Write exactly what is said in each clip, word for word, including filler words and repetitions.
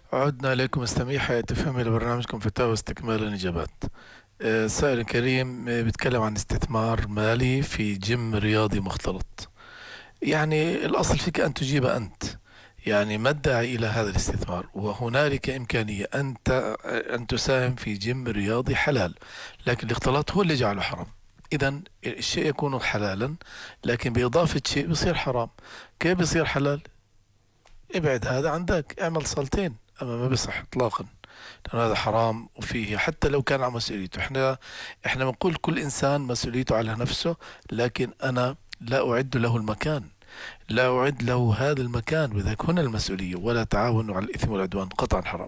عدنا إليكم مستمعي حياة فهم لبرنامجكم فتاوى استكمال الإجابات. آه، السائل الكريم آه، بيتكلم عن استثمار مالي في جيم رياضي مختلط. يعني الأصل فيك أن تجيب أنت، يعني ما الداعي إلى هذا الاستثمار؟ وهنالك إمكانية أنت أن تساهم في جيم رياضي حلال، لكن الاختلاط هو اللي جعله حرام. إذا الشيء يكون حلالا، لكن بإضافة شيء بيصير حرام. كيف بيصير حلال؟ ابعد هذا عن ذاك، اعمل صلتين، اما ما بيصح اطلاقا، لأن هذا حرام. وفيه حتى لو كان على مسؤوليته، احنا احنا بنقول كل انسان مسؤوليته على نفسه، لكن انا لا اعد له المكان، لا اعد له هذا المكان، وذاك هنا المسؤولية. ولا تعاونوا على الاثم والعدوان، قطعا حرام.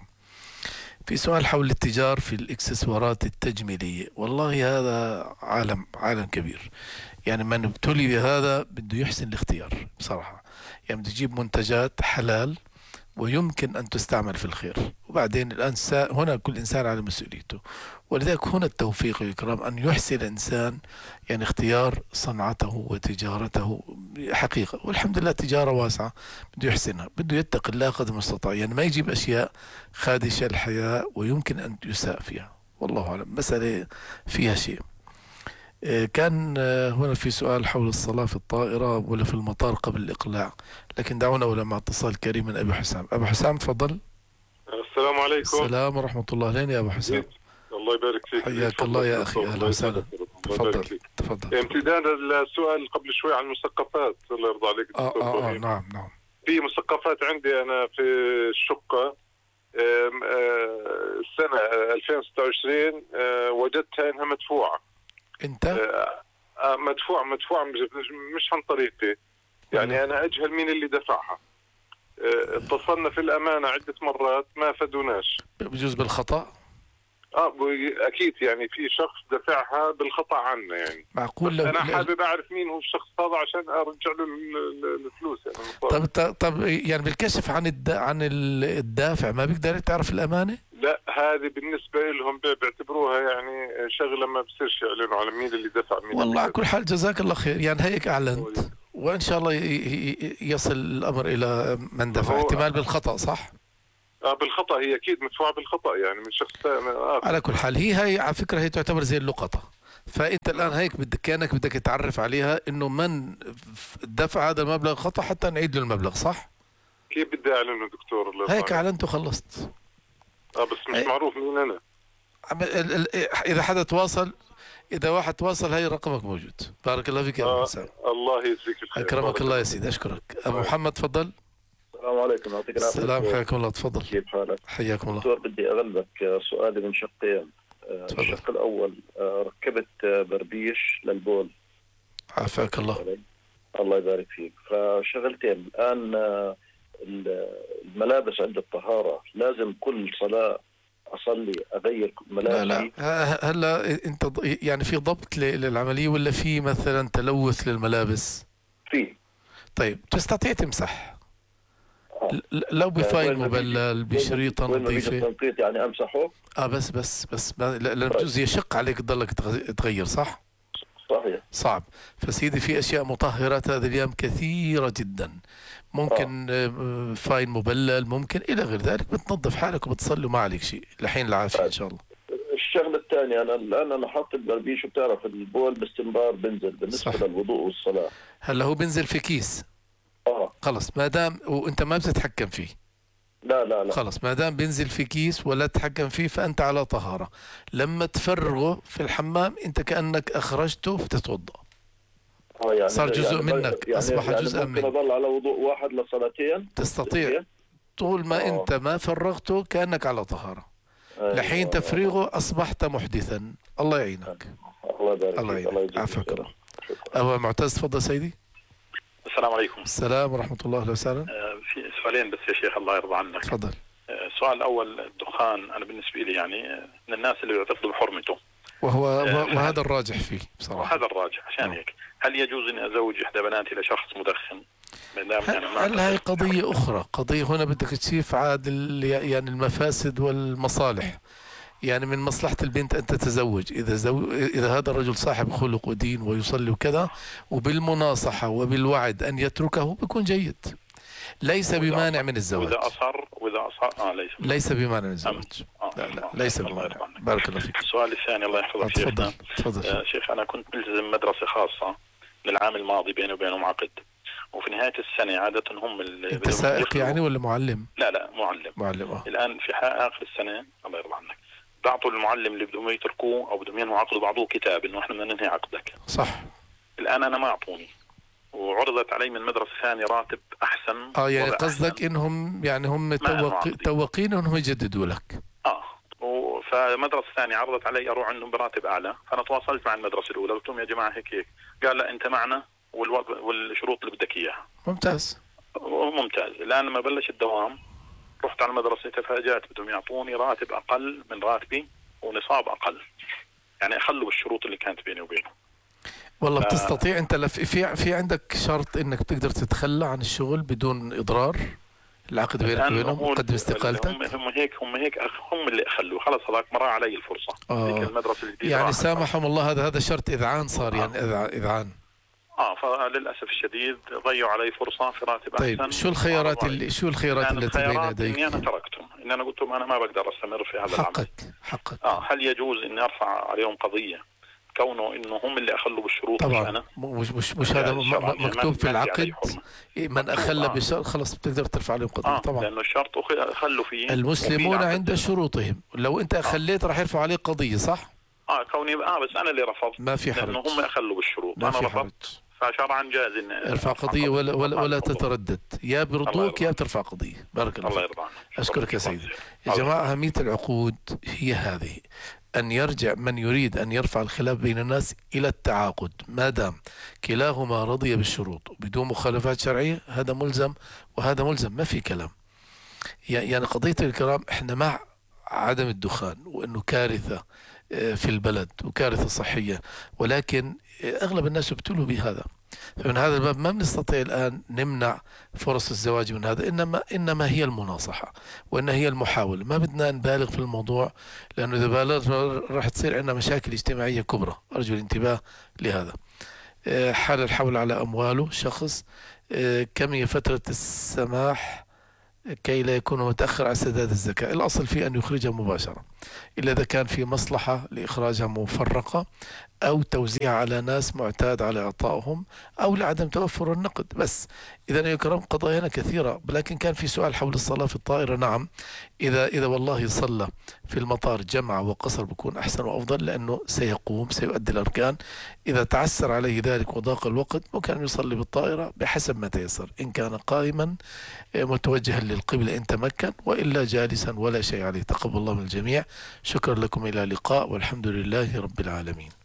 في سؤال حول الاتجار في الاكسسوارات التجميلية. والله هذا عالم عالم كبير. يعني من ابتلي بهذا بده يحسن الاختيار بصراحة. يعني بده يجيب منتجات حلال ويمكن أن تستعمل في الخير. وبعدين الإنسان هنا، كل إنسان على مسؤوليته. ولذلك هنا التوفيق والإكرام، أن يحسن الإنسان يعني اختيار صنعته وتجارته حقيقة. والحمد لله تجارة واسعة، بده يحسنها، بده يتقي الله قدر المستطاع، يعني ما يجيب أشياء خادشة الحياة ويمكن أن يساء فيها. والله أعلم، مسألة فيها شيء. آه، كان آه، هنا في سؤال حول الصلاة في الطائرة ولا في المطار قبل الإقلاع، لكن دعونا أولا مع اتصال كريم من أبي حسام. أبو حسام تفضل. السلام عليكم. السلام ورحمة الله. لين يا أبو حسام. الله يبارك فيك. حياك الله يا أخي، أهلا وسهلا. تفضل تفضل. امتداد السؤال قبل شوي عن المثقفات، الله يرضى عليك آه دكتور آه آه إبراهيم. نعم نعم. في مثقفات عندي أنا في الشقة. آم، آه، السنة ألفين وستة وعشرين آه، وجدتها إنها مدفوعة. أنت آه، آه، مدفوع مدفوع مش مش عن طريقي، يعني أنا أجهل مين اللي دفعها. آه، اتصلنا في الأمانة عدة مرات ما فادوناش. بجوز بالخطأ. اه ب- اكيد، يعني في شخص دفعها بالخطا عنا يعني. معقول بس لو انا لا- حابب اعرف مين هو الشخص هذا عشان ارجع له ال- ال- الفلوس يعني المصاري. طب طب يعني بالكشف عن الدا عن ال- الدافع ما بيقدر تعرف الأمانة؟ لا، هذه بالنسبه لهم بي- بيعتبروها يعني شغله ما بصيرش يعلنوا على مين اللي دفع مين والله على اللي كل حال جزاك الله خير، يعني هيك أعلنت، دفع. وإن شاء الله ي- ي- يصل الأمر إلى من دفع. هو احتمال بالخطأ، صح؟ اه بالخطا، هي اكيد مدفوعه بالخطا يعني من شخص ثاني اخر. على كل حال هي هي على فكرة هي تعتبر زي اللقطة. فأنت الآن هيك بدك كأنك بدك تعرف عليها إنه من دفع هذا المبلغ خطأ حتى نعيد له المبلغ، صح؟ كيف بدي اعلنه دكتور؟ الله يرضى هيك عليك. أعلنت وخلصت. اه بس مش هي- معروف مين انا. عم- ال- ال- إذا حدا تواصل، إذا واحد تواصل هي رقمك موجود. بارك الله فيك يا أبو آه حسام. الله يجزيك الخير. أكرمك بارك الله يا سيدي، أشكرك. أبو محمد تفضل. السلام عليكم، يعطيك العافية. السلام، حياكم الله، تفضل. كيف حالك؟ حياكم الله. دكتور بدي أغلبك سؤالي من شقين. آه، تفضل. الشق الأول، آه، ركبت آه، بربيش للبول. عافاك الله. الله يبارك فيك. فشغلتين الآن، آه، الملابس عند الطهارة لازم كل صلاة أصلي أغير لا لا، ملابسي؟ ه- هلا انت ض- يعني في ضبط ل- للعملية ولا في مثلا تلوث للملابس؟ في. طيب تستطيع تمسح آه. ل- لو بفاين وين ما بيجي- مبلل بشريطة وين ما بيجي نظيفة. التنقيط يعني أمسحه؟ اه بس بس بس ما- لا- لأن طيب. بجوز يشق عليك تضلك تغ- تغير، صح؟ صحيح. صعب. فسيدي في أشياء مطهرات هذه الأيام كثيرة جدا. ممكن آه، فاين مبلل، ممكن إلى غير ذلك. بتنظف حالك وبتصلي وما عليك شيء لحين العافية إن شاء الله. الشغله الثانيه، انا الان انا حاطط البربيش، وبتعرف البول باستمرار بنزل بالنسبه صح. للوضوء والصلاه. هلا هو بنزل في كيس، اه خلص ما دام وانت ما بتتحكم فيه، لا لا لا خلص ما دام بينزل في كيس ولا تتحكم فيه فأنت على طهارة. لما تفرغه في الحمام أنت كأنك أخرجته فتتوضأ. آه يعني صار جزء يعني منك، يعني أصبح يعني جزءا ممكن منك. اضل على وضوء واحد لصلاتين. تستطيع طول ما آه. أنت ما فرغته كأنك على طهارة. أيوة. لحين تفريغه أصبحت محدثا. الله يعينك. الله يبارك الله فيك. الله يعينك. يجزيك عافاك الخير. الله. شكرا. أبو معتز تفضل سيدي. السلام عليكم. السلام ورحمة الله، أهلا وسهلا. آه، في سؤالين بس يا شيخ، الله يرضى عنك. تفضل. آه، السؤال الأول، الدخان أنا بالنسبة لي يعني آه، من الناس اللي يعتقدوا بحرمته، وهو وهذا الراجح فيه بصراحة. وهذا الراجح. عشان نعم. هيك هل يجوز أن أزوج إحدى بناتي لشخص مدخن؟ ما دام يعني ما هل هاي قضية أخرى؟ قضية هنا بدك تشوف عاد ال- يعني المفاسد والمصالح. يعني من مصلحة البنت أن تتزوج إذا زو... إذا هذا الرجل صاحب خلق ودين ويصلي وكذا، وبالمناصحة وبالوعد أن يتركه بيكون جيد، ليس بمانع من الزواج. وإذا أصر وإذا اه ليس ليس بمعنى الزواج. آه. لا لا آه. ليس الله بمعنى. يرضى عنك. بارك الله فيك. السؤال الثاني الله يحفظك تفضل شيخنا. تفضل. آه شيخ أنا كنت ملتزم مدرسة خاصة للعام الماضي بيني وبينهم عقد، وفي نهاية السنة عادة هم اللي انت سائق يعني ولا معلم؟ لا لا معلم. معلم اه. الآن في آخر السنة الله يرضى عنك بعطوا المعلم اللي بدهم يتركوه أو بدهم ينهوا عقده بعضوه كتاب إنه إحنا بدنا ننهي عقدك. صح. الآن أنا ما أعطوني، وعرضت علي من مدرسة ثانية راتب أحسن. اه يعني قصدك إنهم يعني هم توق... توقين إنهم يجددوا لك. اه فمدرسة ثانية عرضت علي أروح عندهم براتب أعلى، فأنا تواصلت مع المدرسة الأولى قلت لهم يا جماعة هيك هيك، قال لا أنت معنا والوضع والشروط اللي بدك إياها. ممتاز. ممتاز. الآن لما بلش الدوام رحت على المدرسة تفاجأت بدهم يعطوني راتب أقل من راتبي ونصاب أقل، يعني أخلوا بالشروط اللي كانت بيني وبينهم. والله ف... بتستطيع أنت لف... في في عندك شرط إنك تقدر تتخلى عن الشغل بدون إضرار؟ العقد بينك وبينهم وقدم استقالتك؟ هم, هم هيك هم هيك هم اللي أخلوا خلاص هذاك مرة علي الفرصة. آه. المدرسة يعني سامحهم الله هذا هذا شرط إذعان صار. آه. يعني إذعان. اه فللاسف الشديد ضيعوا علي فرصه في راتب طيب احسن. شو الخيارات اللي شو الخيارات التي بين يديك؟ اني انا تركتهم، اني انا قلت لهم انا ما بقدر استمر في هذا العمل. حقك حقك. اه هل يجوز اني ارفع عليهم قضيه كونه انه هم اللي اخلوا بالشروط؟ طبعا مش انا مش مش مش هذا مكتوب في العقد من اخل بشرط خلص بتقدر ترفع عليهم قضيه. آه طبعا لانه الشرط خلوا فيه. المسلمون عند شروطهم، لو انت اخليت راح يرفعوا عليك قضيه صح؟ اه كوني اه بس انا اللي رفضت. ما في حرج. لانه هم اخلوا بالشروط ما انا في رفضت. حرج. فشرعا جاز ان ارفع قضيه ولا ولا, ولا تتردد، يا برضوك يا بترفع قضيه. بارك الله. الله يرضى عنك. اشكرك يا سيدي. يا جماعه اهميه العقود هي هذه، أن يرجع من يريد أن يرفع الخلاف بين الناس إلى التعاقد، ما دام كلاهما رضي بالشروط وبدون مخالفات شرعية هذا ملزم وهذا ملزم، ما في كلام. يعني قضية الكرام إحنا مع عدم الدخان وأنه كارثة في البلد وكارثة صحية، ولكن أغلب الناس ابتلوا بهذا. فمن هذا الباب ما بنستطيع الآن نمنع فرص الزواج من هذا، إنما إنما هي المناصحة وإن هي المحاولة. ما بدنا نبالغ في الموضوع، لأنه إذا بالغنا راح تصير عندنا مشاكل اجتماعية كبرى. أرجو الانتباه لهذا. حال الحول على أمواله شخص، كم هي فترة السماح كي لا يكون متأخر على سداد الزكاة؟ الأصل فيه أن يخرجها مباشرة، إلا إذا كان في مصلحة لإخراجها مفرقة أو توزيع على ناس معتاد على إعطائهم أو لعدم توفر النقد بس. إذا يا كرام قضايانا كثيرة، لكن كان في سؤال حول الصلاة في الطائرة. نعم، إذا إذا والله صلى في المطار جمع وقصر بكون أحسن وأفضل، لأنه سيقوم سيؤدي الأركان. إذا تعسر عليه ذلك وضاق الوقت ممكن يصلي بالطائرة بحسب ما تيسر، إن كان قائما متوجها للقبلة إن تمكن، وإلا جالسا ولا شيء عليه. تقبل الله من الجميع. شكرا لكم، إلى اللقاء والحمد لله رب العالمين.